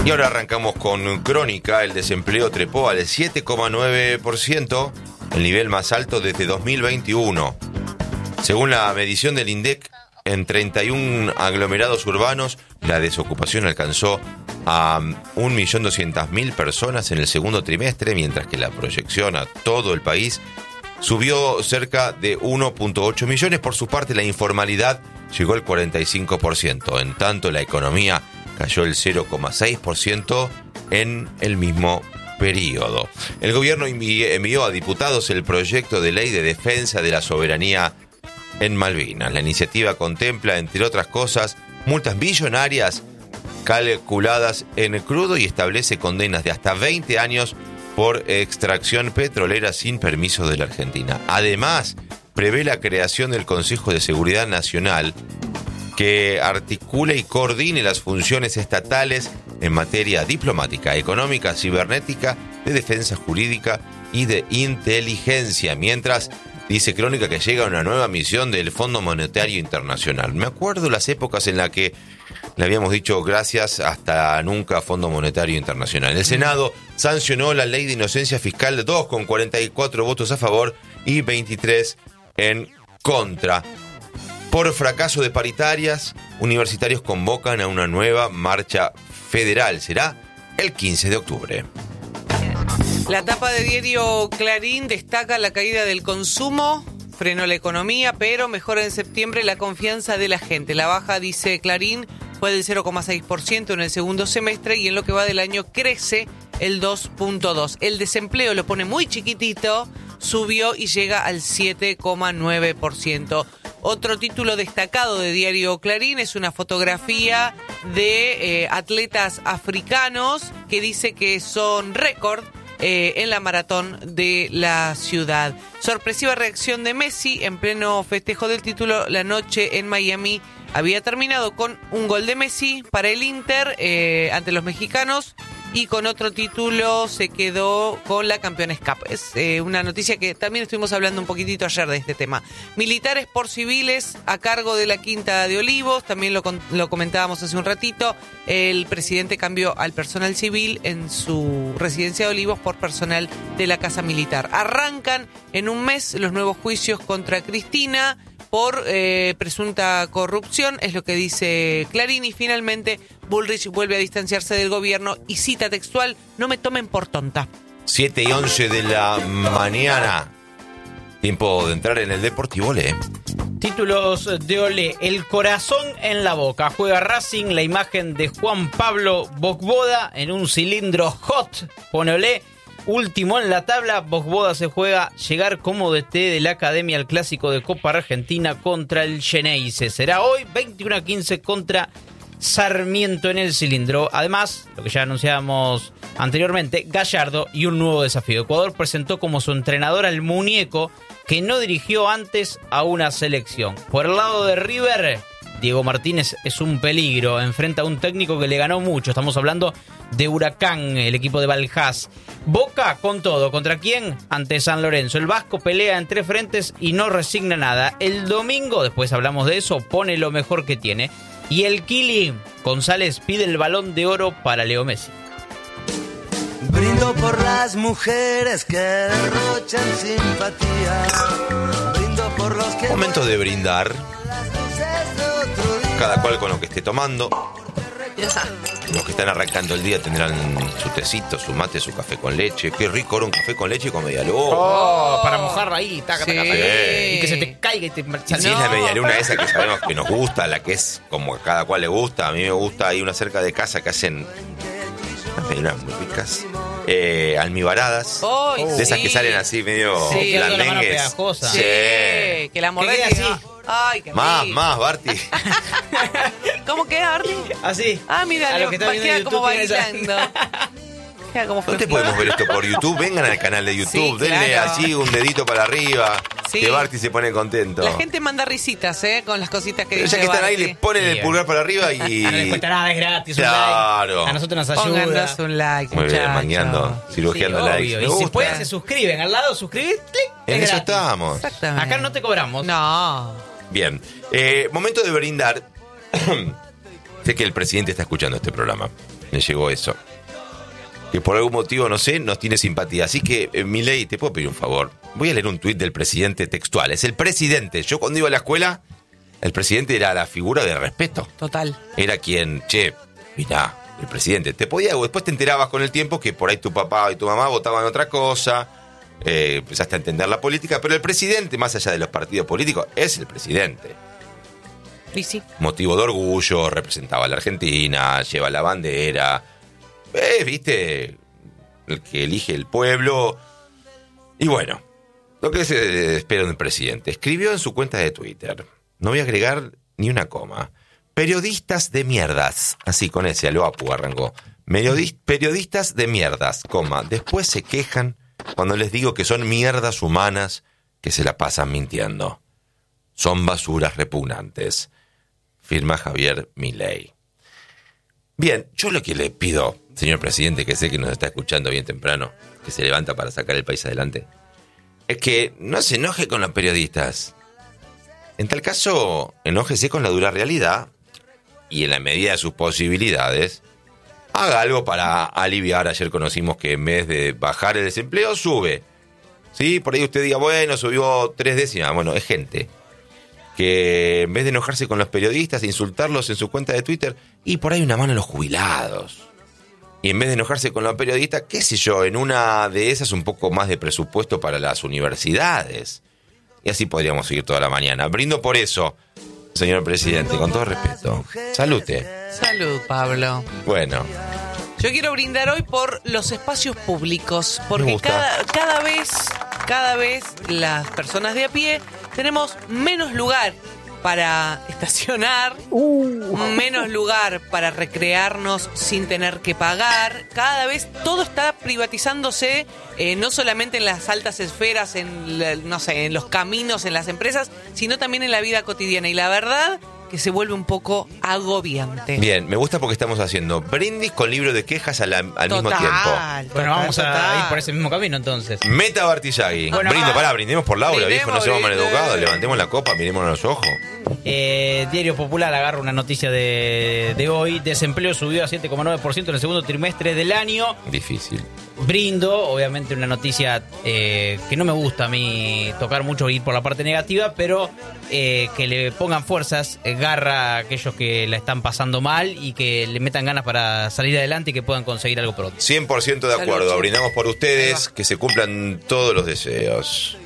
Y ahora arrancamos con Crónica. El desempleo trepó al 7,9%, el nivel más alto desde 2021. Según la medición del INDEC, en 31 aglomerados urbanos, la desocupación alcanzó a 1.200.000 personas en el segundo trimestre, mientras que la proyección a todo el país subió cerca de 1.8 millones. Por su parte, la informalidad llegó al 45%. En tanto, la economía cayó el 0,6% en el mismo periodo. El gobierno envió a diputados el proyecto de ley de defensa de la soberanía en Malvinas. La iniciativa contempla, entre otras cosas, multas millonarias calculadas en crudo y establece condenas de hasta 20 años por extracción petrolera sin permiso de la Argentina. Además, prevé la creación del Consejo de Seguridad Nacional, que articule y coordine las funciones estatales en materia diplomática, económica, cibernética, de defensa jurídica y de inteligencia. Mientras, dice Crónica que llega una nueva misión del Fondo Monetario Internacional. Me acuerdo las épocas en las que le habíamos dicho gracias hasta nunca Fondo Monetario Internacional. El Senado sancionó la ley de inocencia fiscal de 2 con 44 votos a favor y 23 en contra. Por fracaso de paritarias, universitarios convocan a una nueva marcha federal. Será el 15 de octubre. La tapa de diario Clarín destaca la caída del consumo, frenó la economía, pero mejora en septiembre la confianza de la gente. La baja, dice Clarín, fue del 0,6% en el segundo semestre y en lo que va del año crece el 2,2%. El desempleo lo pone muy chiquitito, subió y llega al 7,9%. Otro título destacado de diario Clarín es una fotografía de atletas africanos que dice que son récord en la maratón de la ciudad. Sorpresiva reacción de Messi en pleno festejo del título. La noche en Miami había terminado con un gol de Messi para el Inter ante los mexicanos y con otro título se quedó con la Campeones Cup. Es una noticia que también estuvimos hablando un poquitito ayer de este tema. Militares por civiles a cargo de la Quinta de Olivos, también lo comentábamos hace un ratito. El presidente cambió al personal civil en su residencia de Olivos por personal de la Casa Militar. Arrancan en un mes los nuevos juicios contra Cristina por presunta corrupción, es lo que dice Clarín, y finalmente Bullrich vuelve a distanciarse del gobierno y cita textual: no me tomen por tonta. 7:11 de la mañana. Tiempo de entrar en el Deportivo Olé. Títulos de Olé: el corazón en la boca. Juega Racing, la imagen de Juan Pablo Vojvoda en un cilindro hot. Pone Olé. Último en la tabla, Vojvoda se juega llegar como DT de la Academia al Clásico de Copa Argentina contra el Xeneize. Será hoy 21-15 contra Sarmiento en el cilindro. Además, lo que ya anunciábamos anteriormente, Gallardo y un nuevo desafío. Ecuador presentó como su entrenador al muñeco que no dirigió antes a una selección. Por el lado de River, Diego Martínez es un peligro. Enfrenta a un técnico que le ganó mucho. Estamos hablando de Huracán, el equipo de Valjas. Boca con todo. ¿Contra quién? Ante San Lorenzo. El Vasco pelea en 3 frentes y no resigna nada. El domingo, después hablamos de eso, pone lo mejor que tiene. Y el Kili González pide el Balón de Oro para Leo Messi. Brindo por las mujeres que derrochan simpatía. Brindo por los que... Momento de brindar. Cada cual con lo que esté tomando. Los que están arrancando el día tendrán su tecito, su mate, su café con leche. Qué rico ahora un café con leche con medialuna. Oh, para mojarlo ahí, taca, Sí. taca, taca. Y que se te caiga y te... Y si es la medialuna esa que sabemos que nos gusta, la que es como a cada cual le gusta. A mí me gusta, hay una cerca de casa que hacen unas medialunas muy ricas, almibaradas, ¡Ay, de esas sí! que salen así medio Sí. Quedando la mano blandengues. pegajosa. Sí, que la mordés queda y así. Ay, qué Más, rico. más, Barty. ¿Cómo queda, Arti? Así. Ah, mira, A lo que está viendo queda en como YouTube tiene esa- bailando. Queda como ¿Dónde flojito. podemos ver esto por YouTube? Vengan al canal de YouTube, Sí, denle claro. así un dedito para arriba, Sí. que Barty se pone contento. La gente manda risitas, con las cositas que Pero dice ya que están ahí, Barty. le ponen el Sí. pulgar para arriba y... No les cuesta nada, es gratis. un Claro. like. A nosotros nos ayuda. Pónganos un like, Muy bien, muchachos. mangueando, cirugiando Sí, likes. obvio. Me Y si gusta. pueden, se suscriben. Al lado, suscribir, clic. En es eso gratis. estamos. Exactamente. Acá no te cobramos. No. Bien, momento de brindar. Sé que el presidente está escuchando este programa. me llegó eso. Que por algún motivo, no sé, nos tiene simpatía. Así que, Milei, te puedo pedir un favor. Voy a leer un tuit del presidente textual. Es el presidente. Yo cuando iba a la escuela, el presidente era la figura de respeto. Total. Era quien, mirá, el presidente. Después te enterabas con el tiempo que por ahí tu papá y tu mamá votaban otra cosa. Empezaste a entender la política. Pero el presidente, más allá de los partidos políticos, es el presidente. Y sí. Motivo de orgullo, representaba a la Argentina, lleva la bandera. ¿Viste? El que elige el pueblo. Y bueno, lo que se espera de un presidente. Escribió en su cuenta de Twitter, no voy a agregar ni una coma, periodistas de mierdas. Así, con ese, a lo apu arrancó. Periodistas de mierdas, coma. Después se quejan cuando les digo que son mierdas humanas que se la pasan mintiendo. Son basuras repugnantes. Firma Javier Milei. Bien, yo lo que le pido, señor presidente, que sé que nos está escuchando bien temprano, que se levanta para sacar el país adelante, es que no se enoje con los periodistas. En tal caso, enójese con la dura realidad y en la medida de sus posibilidades, haga algo para aliviar. Ayer conocimos que en vez de bajar el desempleo, sube. Sí, por ahí usted diga, bueno, subió 3 décimas. Bueno, es gente que en vez de enojarse con los periodistas e insultarlos en su cuenta de Twitter, y por ahí una mano a los jubilados. Y en vez de enojarse con los periodistas, qué sé yo, en una de esas un poco más de presupuesto para las universidades. Y así podríamos seguir toda la mañana. Brindo por eso, señor presidente, con todo respeto. Salute. Salud, Pablo. Bueno. Yo quiero brindar hoy por los espacios públicos, Me porque gusta. cada vez las personas de a pie tenemos menos lugar para estacionar, menos lugar para recrearnos sin tener que pagar. Cada vez todo está privatizándose, no solamente en las altas esferas, en los caminos, en las empresas, sino también en la vida cotidiana. Y la verdad que se vuelve un poco agobiante. Bien, me gusta porque estamos haciendo brindis con libro de quejas al mismo tiempo. Bueno, vamos a ir por ese mismo camino entonces. Meta Bartillagui. Bueno, Brindemos por Laura, viejo, no seamos maleducados. Levantemos la copa, miremos a los ojos. Diario Popular agarra una noticia de hoy. Desempleo subió a 7,9% en el segundo trimestre del año. Difícil. Brindo, obviamente una noticia que no me gusta a mí tocar mucho, ir por la parte negativa, pero que le pongan fuerzas, garra a aquellos que la están pasando mal y que le metan ganas para salir adelante y que puedan conseguir algo pronto. 100% de acuerdo. Salud. Brindamos por ustedes, que se cumplan todos los deseos.